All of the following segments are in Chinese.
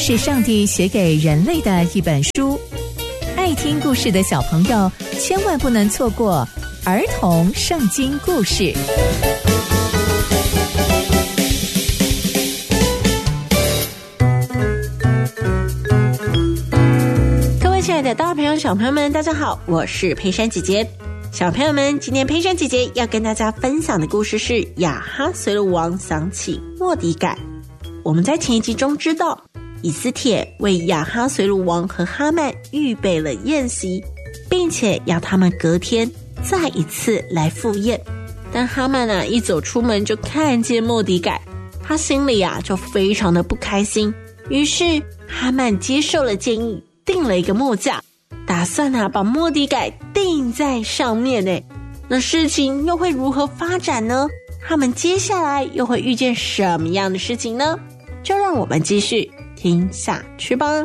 是上帝写给人类的一本书，爱听故事的小朋友千万不能错过儿童圣经故事。 各位亲爱的大朋友小朋友们，大家好，我是佩珊姐姐。小朋友们，今天佩珊姐姐要跟大家分享的故事是亚哈随鲁王想起末底改。我们在前一集中知道，以斯帖为亚哈随鲁王和哈曼预备了宴席，并且要他们隔天再一次来赴宴。但哈曼一走出门就看见末底改，他心里就非常的不开心。于是哈曼接受了建议，定了一个木架，打算把末底改钉在上面。那事情又会如何发展呢？他们接下来又会遇见什么样的事情呢？就让我们继续听下去吧。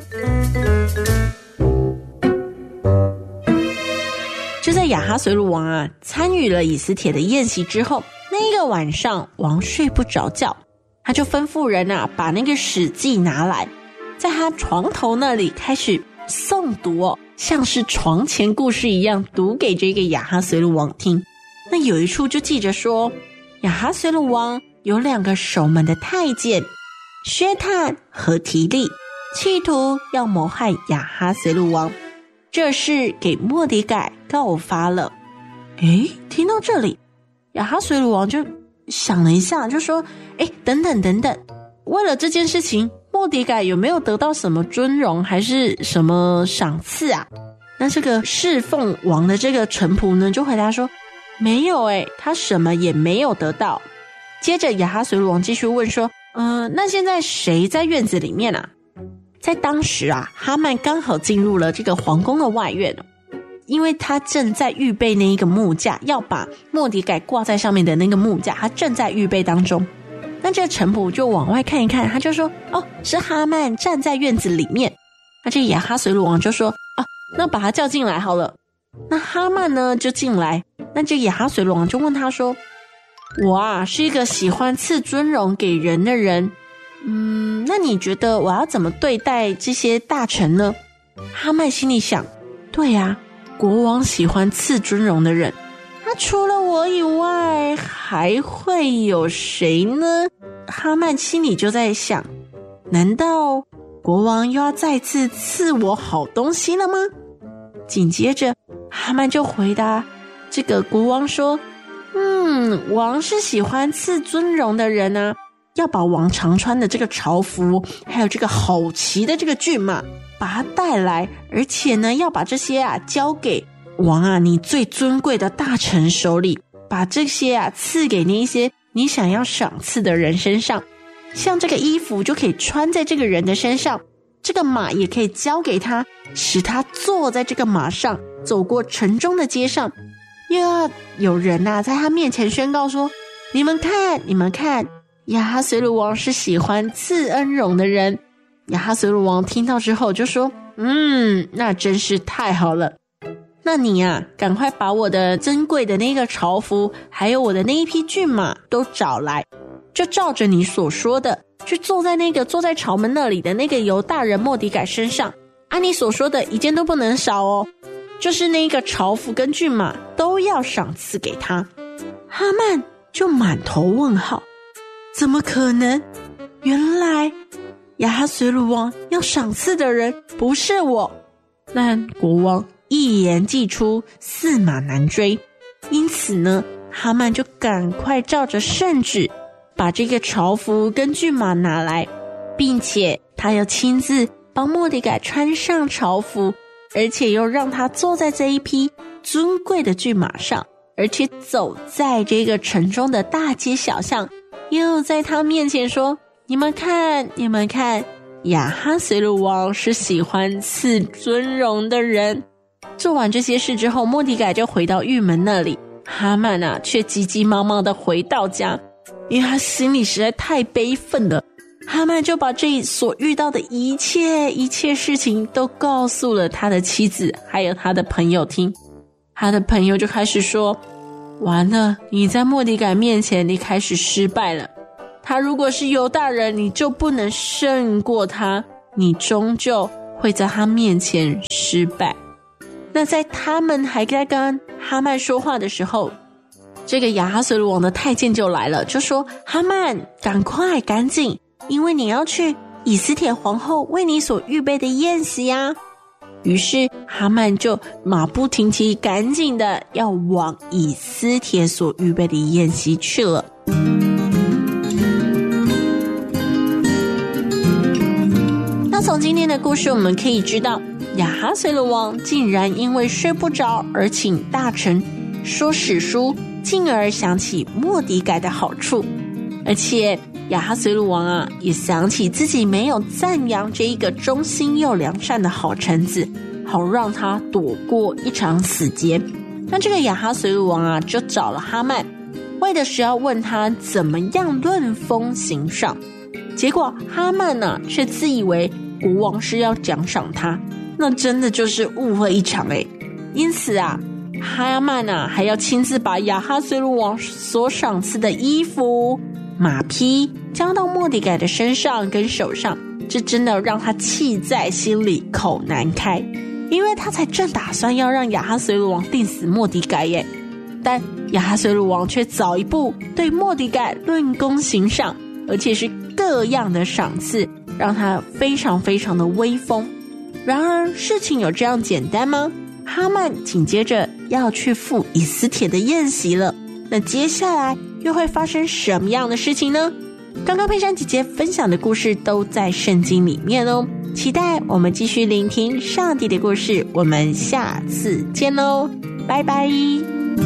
就在亚哈随鲁王参与了以斯帖的宴席之后，那个晚上王睡不着觉，他就吩咐人把那个史记拿来，在他床头那里开始诵读像是床前故事一样读给这个亚哈随鲁王听。那有一处就记着说，亚哈随鲁王有2个守门的太监薛探和提利，企图要谋害亚哈随鲁王，这事给末底改告发了。听到这里，亚哈随鲁王就想了一下，就说等等，为了这件事情，末底改有没有得到什么尊荣还是什么赏赐啊？那这个侍奉王的这个臣仆呢，就回答说没有他什么也没有得到。接着亚哈随鲁王继续问说那现在谁在院子里面啊？在当时哈曼刚好进入了这个皇宫的外院，因为他正在预备那一个木架，要把末底改挂在上面的那个木架，他正在预备当中。那这个臣仆就往外看一看，他就说是哈曼站在院子里面。那这亚哈随鲁王就说那把他叫进来好了。那哈曼呢就进来，那这亚哈随鲁王就问他说，我是一个喜欢赐尊荣给人的人，那你觉得我要怎么对待这些大臣呢？哈曼心里想，对国王喜欢赐尊荣的人，那除了我以外还会有谁呢？哈曼心里就在想，难道国王又要再次赐我好东西了吗？紧接着哈曼就回答这个国王说，王是喜欢赐尊荣的人要把王常穿的这个朝服，还有这个好骑的这个骏马，把它带来，而且呢，要把这些交给王你最尊贵的大臣手里，把这些赐给那些你想要赏赐的人身上。像这个衣服就可以穿在这个人的身上，这个马也可以交给他，使他坐在这个马上，走过城中的街上。又要有人在他面前宣告说，你们看，亚哈随鲁王是喜欢赐恩荣的人。亚哈随鲁王听到之后就说，那真是太好了。那你赶快把我的珍贵的那个朝服，还有我的那一匹骏马都找来，就照着你所说的，去坐在朝门那里的那个犹大人末底改身上，按你所说的一件都不能少就是那个朝服跟骏马都要赏赐给他。哈曼就满头问号，怎么可能？原来亚哈随鲁王要赏赐的人不是我。那国王一言既出，驷马难追，因此呢，哈曼就赶快照着圣旨把这个朝服跟骏马拿来，并且他要亲自帮末底改穿上朝服，而且又让他坐在这一匹尊贵的骏马上，而且走在这个城中的大街小巷，又在他面前说，你们看，亚哈随鲁王是喜欢赐尊荣的人。做完这些事之后，末底改就回到狱门那里，哈曼却急急忙忙的回到家，因为他心里实在太悲愤了。哈曼就把这所遇到的一切事情都告诉了他的妻子还有他的朋友听。他的朋友就开始说，完了，你在末底改面前你开始失败了，他如果是犹大人，你就不能胜过他， 你终究会在他面前失败。那在他们还在跟哈曼说话的时候，这个亚哈随鲁王的太监就来了，就说哈曼赶快赶紧，因为你要去以斯帖皇后为你所预备的宴席啊。于是哈曼就马不停蹄赶紧的要往以斯帖所预备的宴席去了。那从今天的故事我们可以知道，亚哈随鲁王竟然因为睡不着而请大臣说史书，进而想起末底改的好处。而且亚哈随鲁王啊，也想起自己没有赞扬这一个忠心又良善的好臣子，好让他躲过一场死劫。那这个亚哈随鲁王啊，就找了哈曼，为的是要问他怎么样论封行赏。结果哈曼啊，却自以为国王是要奖赏他，那真的就是误会一场诶。因此啊，哈曼啊还要亲自把亚哈随鲁王所赏赐的衣服、马匹交到末底改的身上跟手上，这真的让他气在心里，口难开。因为他才正打算要让亚哈随鲁王定死末底改耶，但亚哈随鲁王却早一步对末底改论功行赏，而且是各样的赏赐，让他非常非常的威风。然而事情有这样简单吗？哈曼紧接着要去赴以斯帖的宴席了，那接下来又会发生什么样的事情呢？刚刚佩珊姐姐分享的故事都在圣经里面哦，期待我们继续聆听上帝的故事，我们下次见喽，拜拜。